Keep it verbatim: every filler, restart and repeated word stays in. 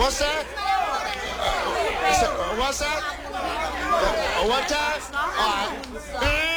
What's that? So, what's that? Uh, What time? All right.